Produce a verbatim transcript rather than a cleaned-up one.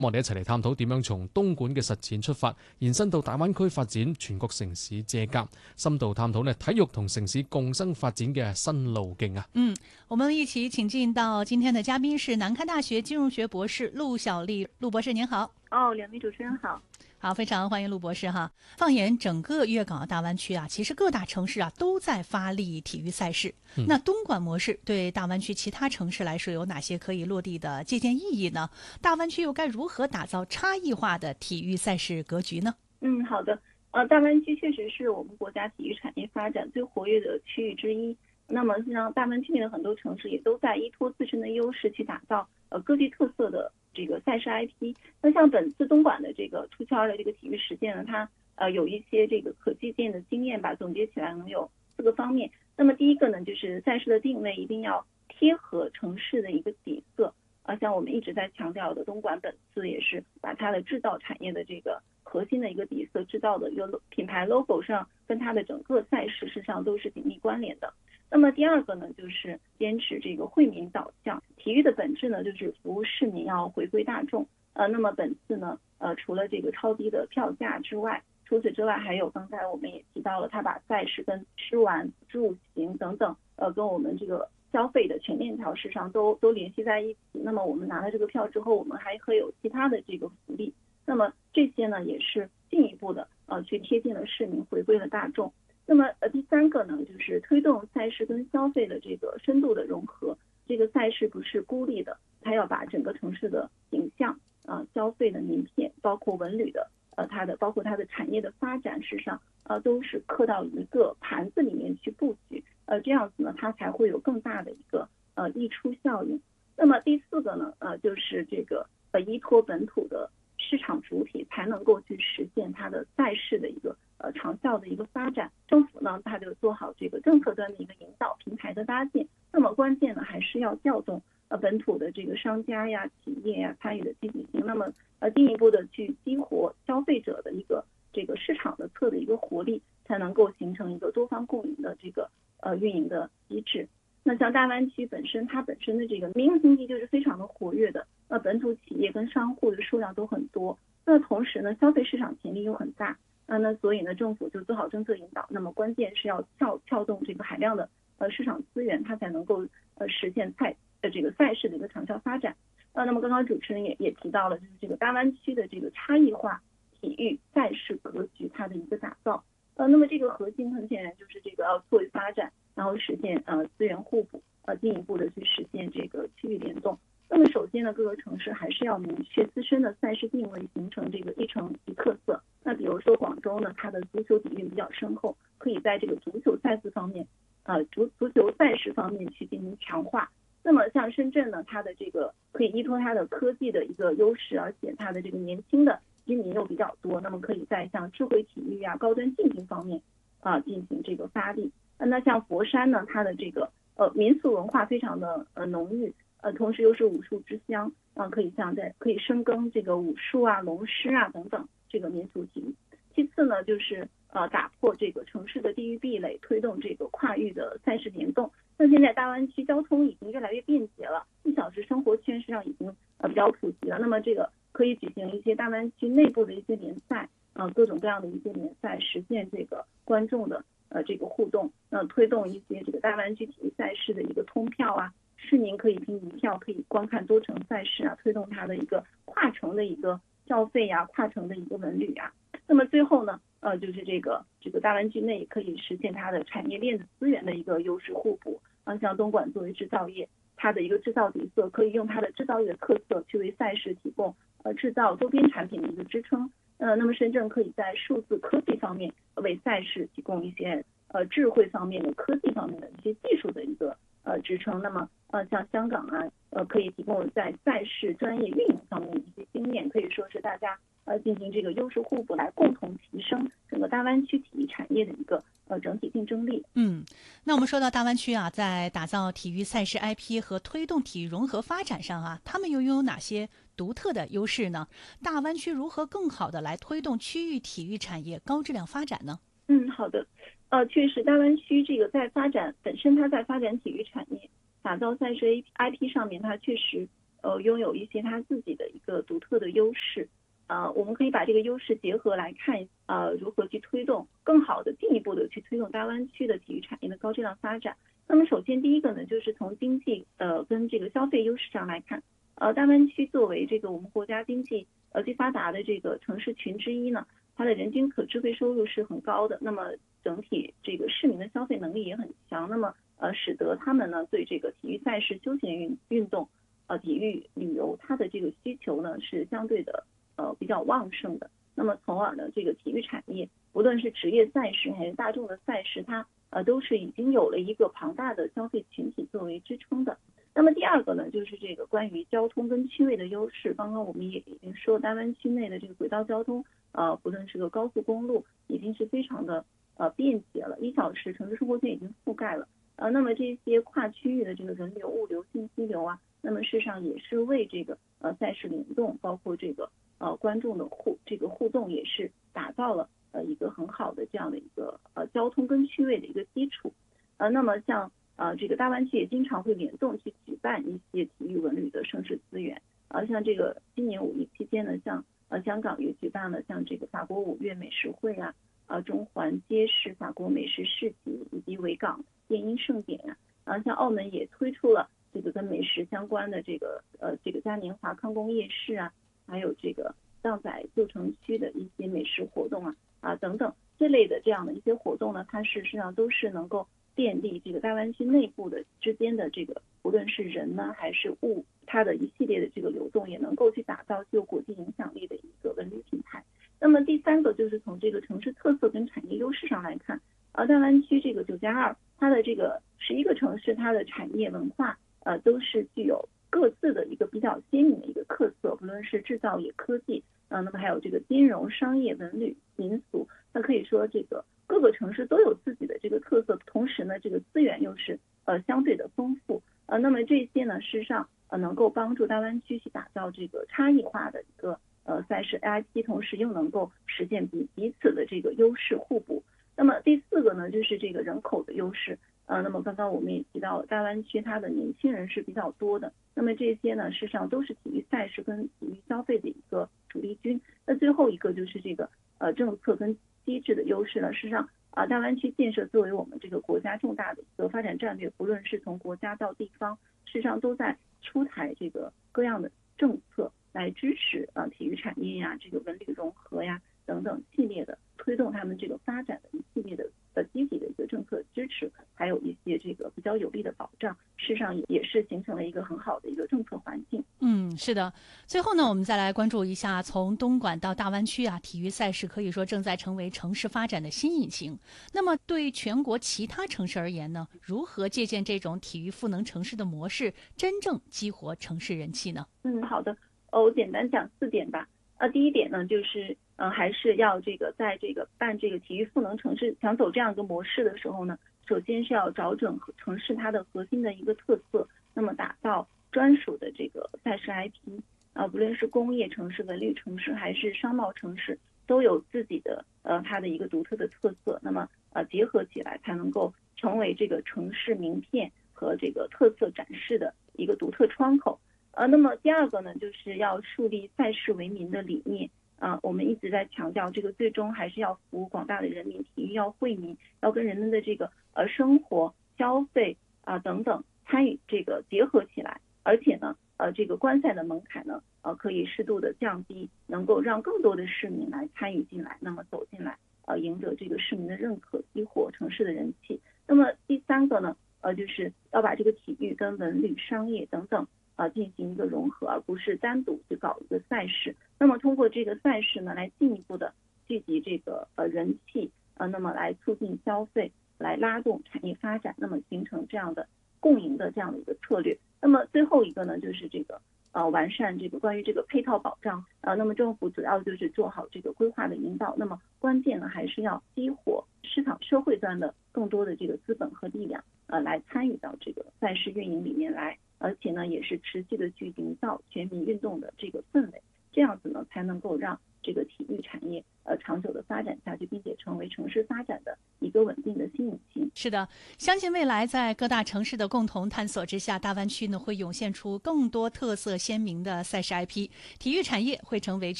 我哋一齊嚟探討點樣從東莞嘅實踐出發，延伸到大灣區發展全國城市借鑑，深度探討呢體育同城市共生發展嘅新路徑啊！ 嗯，我們一起請進到今天的嘉賓是南開大學金融學博士陸小麗，陸博士您好。 哦，兩位主持人好。 好，非常歡迎陸博士哈。放眼整個粵港澳大灣區啊，其實各大城市啊都在發力體育賽事。嗯、那東莞模式對大灣區其他城市來說有哪些可以落地的借鑑意義呢？大灣區又該如何打造差異化的體育賽事格局呢？ 嗯，好的。呃，大灣區確實是我們國家體育產業發展最活躍的區域之一。那麼，實際上大灣區內的很多城市也都在依託自身的優勢去打造呃各具特色的這個賽事 I P。那像本次東莞的這個出圈的這個體育實踐呢，它呃有一些這個可借鑑的經驗吧，總結起來能有四個方面。那麼第一個呢，就是賽事的定位一定要貼合城市的一個底色。啊，像我們一直在強調的，東莞本次也是把它的製造產業的這個核心的一個底色，製造的一個品牌 logo 上，跟它的整個賽事實際上都是緊密關聯的。那麼第二個呢，就是堅持這個惠民導向，體育的本質呢，就是服務市民，要回歸大眾。呃，那麼本次呢，呃，除了這個超低的票價之外，除此之外，還有剛才我們也提到了，它把賽事跟吃玩、住行等等，呃，跟我們這個消費的全鏈條市場都都聯繫在一起。那麼我們拿了這個票之後，我們還會有其他的這個福利。那麼這些呢，也是進一步的，呃，去貼近了市民，回歸了大眾。那麼呃，第三個呢，就是推動賽事跟消費的這個深度的融合。這個賽事不是孤立的，它要把整個城市的形象啊、呃、消費的名片，包括文旅的呃它的包括它的產業的發展事上啊、呃，都是刻到一個盤子裡面去布局。呃，這樣子呢，它才會有更大的一個呃溢出效應。那麼第四個呢，呃，就是這個呃依託本土的市場主體，才能夠去實現它的賽事的一個呃長效的一個發展。政府呢，它就做好這個政策端的一個引導，平台的搭建。那麼關鍵呢，還是要調動呃本土的這個商家呀、企業呀參與的積極性。那麼呃進一步的去激活消費者的一個這個市場的側的一個活力，才能夠形成一個多方共贏的這個呃運營的機制。那像大灣區本身，它本身的這個民營經濟就是非常的活躍的，那本土企業跟商戶的數量都很多。那同時呢，消費市場潛力又很大。啊，那所以呢，政府就做好政策引導。那麼關鍵是要撬撬動這個海量的呃市場資源，它才能夠呃實現賽呃這個賽事的一個長效發展。啊，那麼剛剛主持人也也提到了，就是這個大灣區的這個差異化體育賽事格局它的一個打造。呃，那麼這個核心很顯然就是這個要作為發展，然後實現呃資源互補，呃進一步的去實現這個區域聯動。那麼首先呢，各個城市還是要明確自身的賽事定位，形成這個一城一特色。那比如說廣州呢，它的足球底蘊比較深厚，可以在這個足球賽事方面，呃足足球賽事方面去進行強化。那麼像深圳呢，它的這個可以依託它的科技的一個優勢，而且它的這個年輕的居民又比較多，那麼可以在像智慧體育啊、高端競技方面啊、呃、進行這個發力。那像佛山呢，它的這個呃民俗文化非常的呃濃郁。呃，同時又是武術之鄉，啊、呃，可以像在可以深耕這個武術啊、龍獅啊等等這個民俗體育。其次呢，就是呃打破這個城市的地域壁壘，推動這個跨域的賽事聯動。那現在大灣區交通已經越來越便捷了，一小時生活圈實際上已經呃比較普及了。那麼這個可以舉行一些大灣區內部的一些聯賽，啊、呃，各種各樣的一些聯賽，實現這個觀眾的呃這個互動，呃，推動一些這個大灣區體育賽事的一個通票啊。市民可以憑一票可以觀看多城賽事啊，推動它的一個跨城的一個消費啊，跨城的一個文旅啊。那麼最後呢，呃，就是這個這個大灣區內可以實現它的產業鏈的資源的一個優勢互補啊。像東莞作為製造業，它的一個製造底色，可以用它的製造業的特色去為賽事提供呃製造周邊產品的一個支撐。呃，那麼深圳可以在數字科技方面為賽事提供一些呃智慧方面的科技方面的一些技術的一個呃支撐。那麼呃，像香港啊，呃，可以提供在賽事專業運營方面的一些經驗，可以說是大家呃進行這個優勢互補，來共同提升整個大灣區體育產業的一個呃整體競爭力。 嗯，那我們說到大灣區啊，在打造體育賽事 I P 和推動體育融合發展上啊，他們又擁有哪些獨特的優勢呢？大灣區如何更好的來推動區域體育產業高質量發展呢？ 嗯，好的，呃，確實大灣區這個在發展本身，它在發展體育產業。打造賽事 I P 上面，它確實呃拥有一些它自己的一个独特的优势。呃，我们可以把这个优势结合来看，呃，如何去推动更好的、进一步的去推动大湾区的体育产业的高质量发展。那么，首先第一个呢，就是从经济呃跟这个消费优势上来看，呃，大湾区作为这个我们国家经济呃最发达的这个城市群之一呢，它的人均可支配收入是很高的，那么整体这个市民的消费能力也很强，那么呃使得他们呢对这个体育赛事、休闲运运动、呃体育旅游它的这个需求呢是相对的。呃比较旺盛的，那么从而呢，这个体育产业不论是职业赛事还是大众的赛事，它呃都是已经有了一个庞大的消费群体作为支撑的。那么第二个呢，就是这个关于交通跟区位的优势。刚刚我们也已经说，大湾区内的这个轨道交通，呃，不论是个高速公路，已经是非常的呃便捷了，一小时城市生活圈已经覆盖了。呃，那么这些跨区域的这个人流、物流、信息流啊，那么事实上也是为这个呃赛事联动，包括这个。呃，观众的互这个互动也是打造了呃一个很好的这样的一个呃交通跟区位的一个基础。呃，那么像呃这个大湾区也经常会联动去举办一些体育文旅的盛事资源。呃，像这个今年五一期间呢，像呃香港也举办了像这个法国五月美食会啊，呃中环街市法国美食市集以及维港电音盛典啊，然后像澳门也推出了这个跟美食相关的这个呃这个嘉年华康公夜市啊。还有这个荡仔旧城区的一些美食活动啊啊等等这类的这样的一些活动呢，它事实上都是能够便利这个大湾区内部的之间的这个不论是人呢还是物，它的一系列的这个流动，也能够去打造具有国际影响力的一个文旅品牌。那么第三个就是从这个城市特色跟产业优势上来看，呃，大湾区这个九加二，它的这个十一个城市，它的产业文化呃都是具有。各自的一个比较鲜明的一个特色，不论是制造业、科技，啊，那么还有这个金融、商业、文旅、民俗，那可以说这个各个城市都有自己的这个特色，同时呢，这个资源又是呃相对的丰富，呃，那么这些呢，事实上呃能够帮助大湾区去打造这个差异化的一个呃赛事 I P， 同时又能够实现彼彼此的这个优势互补。那么第四个呢，就是这个人口的优势。呃，那么刚刚我们也提到了，大湾区它的年轻人是比较多的，那么这些呢，事实上都是体育赛事跟体育消费的一个主力军。那最后一个就是这个呃政策跟机制的优势呢，事实上啊、呃，大湾区建设作为我们这个国家重大的一个发展战略，不论是从国家到地方，事实上都在出台这个各样的政策来支持啊、呃、体育产业呀、这个文旅融合呀等等系列的推动他们这个发展的一系列的呃积极的一个政策支持，还有一些这个比较有力的保障，事实上也是形成了一个很好的一个政策环境。 嗯，是的。最后呢，我们再来关注一下，从东莞到大湾区啊，体育赛事可以说正在成为城市发展的新引擎。那么对全国其他城市而言呢，如何借鉴这种体育赋能城市的模式，真正激活城市人气呢？ 嗯，好的，呃，我简单讲四点吧。呃，第一点呢，就是呃，还是要这个在这个办这个体育赋能城市，想走这样一个模式的时候呢，首先是要找准城市它的核心的一个特色，那么打造专属的这个赛事 I P， 啊、呃，不论是工业城市、文旅城市还是商贸城市，都有自己的呃它的一个独特的特色，那么呃结合起来才能够成为这个城市名片和这个特色展示的一个独特窗口。呃，那么第二个呢，就是要树立赛事为民的理念。啊、呃，我们一直在强调，这个最终还是要服务广大的人民，体育要惠民，要跟人们的这个呃生活、消费啊、呃、等等参与这个结合起来。而且呢，呃，这个观赛的门槛呢，呃，可以适度的降低，能够让更多的市民来参与进来，那么走进来，呃，赢得这个市民的认可，激活城市的人气。那么第三个呢，呃，就是要把这个体育跟文旅、商业等等。呃，进行一个融合，而不是单独去搞一个赛事。那么通过这个赛事呢，来进一步的聚集这个呃人气，呃，那么来促进消费，来拉动产业发展，那么形成这样的共赢的这样的一个策略。那么最后一个呢，就是这个呃完善这个关于这个配套保障，呃，那么政府主要就是做好这个规划的引导，那么关键呢还是要激活市场社会端的更多的这个资本和力量，呃，来参与到这个赛事运营里面来。而且呢，也是持续的去营造全民运动的这个氛围，这样子呢，才能够让这个体育产业呃长久的发展下去，并且成为城市发展的一个稳定的新引擎。 是的，相信未来在各大城市的共同探索之下，大湾区呢会涌现出更多特色鲜明的赛事 I P， 体育产业会成为